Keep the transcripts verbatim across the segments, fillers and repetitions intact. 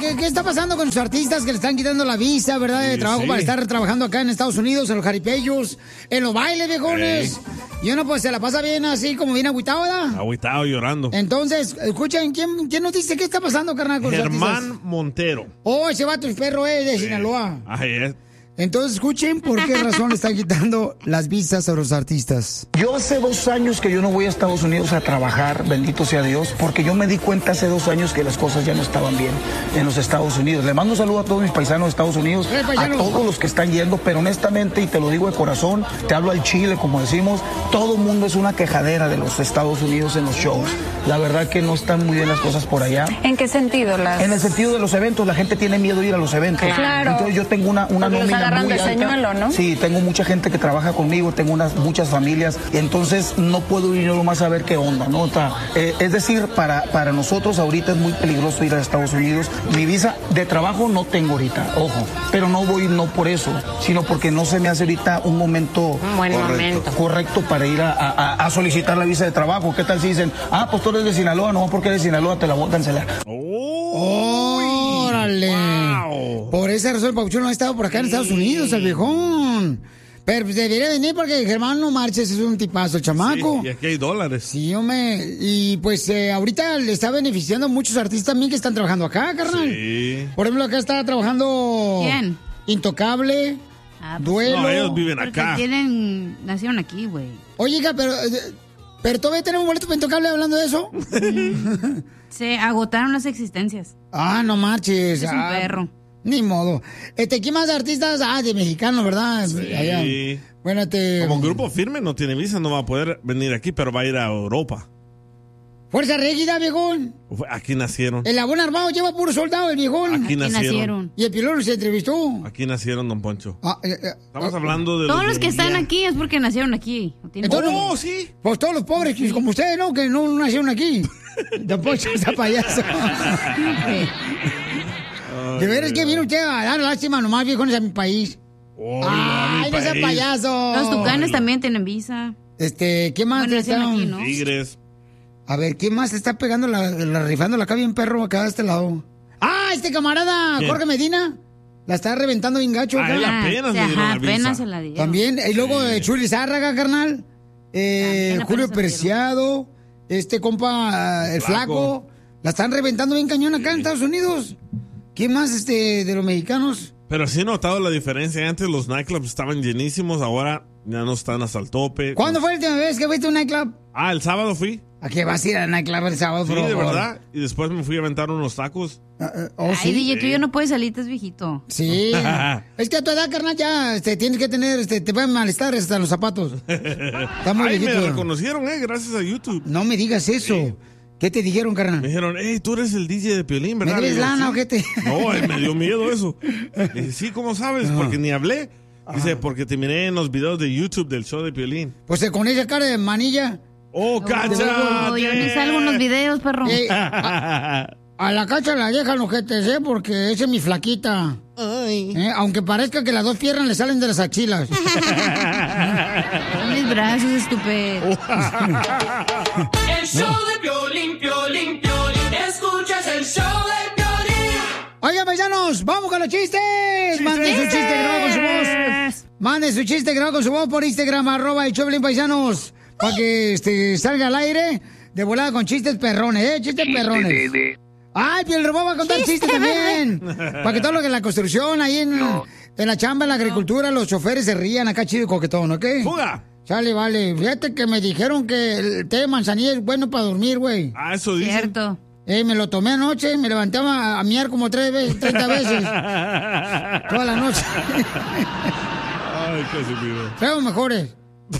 ¿qué, ¿qué está pasando con los artistas que le están quitando la visa, verdad, de Sí, trabajo sí. para estar trabajando acá en Estados Unidos, en los jaripellos, en los bailes, viejones? Ey. Y uno pues se la pasa bien así, como bien agüitado, ¿verdad? Agüitado, llorando. Entonces, escuchen, ¿quién, ¿quién nos dice qué está pasando, carnal, con los Germán artistas? Montero. Oh, ese vato es perro, eh, de Sinaloa. Ahí es. Entonces, escuchen por qué razón le están quitando las visas a los artistas. Yo hace dos años que yo no voy a Estados Unidos a trabajar, bendito sea Dios, porque yo me di cuenta hace dos años que las cosas ya no estaban bien en los Estados Unidos. Le mando un saludo a todos mis paisanos de Estados Unidos, Eh, a paisanos. todos los que están yendo, pero honestamente, y te lo digo de corazón, te hablo al chile, como decimos, todo el mundo es una quejadera de los Estados Unidos en los shows. La verdad que no están muy bien las cosas por allá. ¿En qué sentido? Las... En el sentido de los eventos, la gente tiene miedo de ir a los eventos. Claro. Entonces yo tengo una, una Porque los nómina agarran muy de alta. señuelo, ¿no? Sí, tengo mucha gente que trabaja conmigo, tengo unas muchas familias, y entonces no puedo ir yo nomás a ver qué onda, ¿no? O sea, eh, es decir, para, para nosotros ahorita es muy peligroso ir a Estados Unidos. Mi visa de trabajo no tengo ahorita, ojo, pero no voy no por eso, sino porque no se me hace ahorita un momento Un buen correcto, momento. correcto para ir a, a- a solicitar la visa de trabajo. ¿Qué tal si dicen, ah, pues tú eres de Sinaloa, no, porque eres de Sinaloa te la voy a cancelar? ¡Órale! Wow. Por esa razón el Papuchón no ha estado por acá en Estados Unidos, el viejón. Pero pues, debería venir porque Germán no marches, es un tipazo, el chamaco. Sí, y aquí hay dólares. Sí, hombre. Y pues eh, ahorita le está beneficiando a muchos artistas también que están trabajando acá, carnal. Sí. Por ejemplo, acá está trabajando... ¿Quién? Intocable, Ah, pues, Duelo. No, ellos viven porque acá. tienen, nacieron aquí, güey. Oiga, pero... eh, ¿Pero todavía tenemos boleto para Intocable hablando de eso? Se agotaron las existencias. Ah, no marches. Es un Ah, perro. Ni modo. Este, ¿qué más de artistas? Ah, de mexicanos, ¿verdad? Allá. Sí. Bueno, te... Como grupo firme no tiene visa, no va a poder venir aquí, pero va a ir a Europa. Fuerza Régida, viejón. Aquí nacieron. El abón armado lleva puro soldado, el viejón. Aquí Aquí nacieron. nacieron. Y el pilón se entrevistó. Aquí nacieron, don Poncho. Ah, eh, eh, Estamos hablando de Todos los de que están India. aquí es porque nacieron aquí. ¿No tienen- Entonces, ¡Oh, sí! Pues todos los pobres, que- como ustedes, ¿no? Que no nacieron aquí. Don Poncho está payaso. De veras que viene usted a dar lástima nomás, viejones, a mi país. Oh, ¡Ay, mi no sea país. payaso! Los tucanes también tienen visa. Este, ¿qué más? Bueno, está? nacieron aquí, ¿no? Tigres. A ver, ¿quién más está pegando la, la rifándola acá bien perro acá de este lado? ¡Ah, este camarada! ¿Quién? Jorge Medina. La está reventando bien gacho Ah, acá. él Ah, apenas sí, le dieron ajá, la visa. apenas se la dieron. También, y luego Sí. eh, Chuli Zárraga, carnal. Eh, También Julio apenas se Preciado. Este compa, eh, el flaco. Flaco. La están reventando bien cañón acá en Estados Unidos. ¿Quién más este de los mexicanos? Pero sí he notado la diferencia. Antes los nightclubs estaban llenísimos, ahora ya no están hasta el tope. ¿Cuándo fue la última vez que fuiste a un nightclub? Ah, el sábado fui. ¿A qué vas a ir al nightclub el sábado, Sí, por de favor? verdad. Y después me fui a aventar unos tacos. Ah, ah, oh, Ay, sí. D J, tú ya no puedes salir, estás viejito. Sí. Es que a tu edad, carnal, ya este, tienes que tener, este, te pueden malestar hasta los zapatos. Está muy Ay, me viejito. reconocieron, eh, gracias a YouTube. No me digas eso. ¿Qué te dijeron, Me carnal? dijeron, hey, tú eres el D J de Piolín, ¿Me ¿verdad? debes Le digo, lana "Sí". o qué te...? No, eh, me dio miedo eso. Le dije, sí, ¿cómo sabes? No. Porque ni hablé. Dice, porque te miré en los videos de YouTube del show de Piolín. Pues eh, con esa cara de manilla. ¡Oh, cacha! Oh, yo ni salgo en los videos, perro. Eh, a, a la cacha la dejan ojetes, ¿eh? Porque esa es mi flaquita. Eh, Aunque parezca que las dos piernas le salen de las axilas. Son mis brazos, estúpido. El show de Piolín, Piolín, Piolín. Escuchas el show de Piolín. Oigan, paisanos, vamos con los chistes. Manden su chiste grabado con su voz. Manden su chiste grabado con su voz por Instagram, arroba el Choplin, paisanos. Para que este, salga al aire de volada con chistes perrones, ¿eh? Chistes perrones. Ay, Piel Robot va a contar chistes también. Para que todo lo que en la construcción, ahí en, en la chamba, en la agricultura, los choferes se rían acá chido y coquetón, ¿ok? ¡Fuga! Sale, vale. Fíjate que me dijeron que el té de manzanilla es bueno para dormir, güey. Ah, eso dice. Cierto. Eh, me lo tomé anoche, me levanté a, a miar como tres veces, treinta veces. Toda la noche. Ay, Casimiro. Traigo mejores.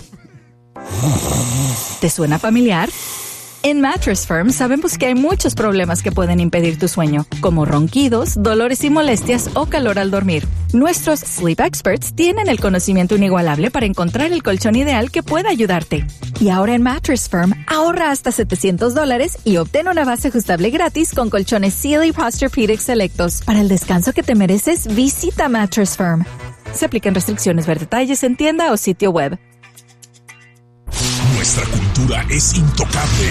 ¿Te suena familiar? En Mattress Firm sabemos que hay muchos problemas que pueden impedir tu sueño, como ronquidos, dolores y molestias o calor al dormir. Nuestros Sleep Experts tienen el conocimiento inigualable para encontrar el colchón ideal que pueda ayudarte. Y ahora en Mattress Firm, ahorra hasta setecientos dólares y obtén una base ajustable gratis con colchones Sealy Posturepedic selectos. Para el descanso que te mereces, visita Mattress Firm. Se aplican restricciones. Ver detalles en tienda o sitio web. Nuestra cultura es intocable.